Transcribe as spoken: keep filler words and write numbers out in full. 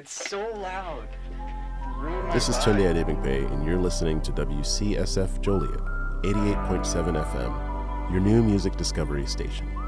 It's so loud. Ruined my This is vibe. Tunde Adebingbe, and you're listening to W C S F Joliet, eighty-eight point seven F M, your new music discovery station.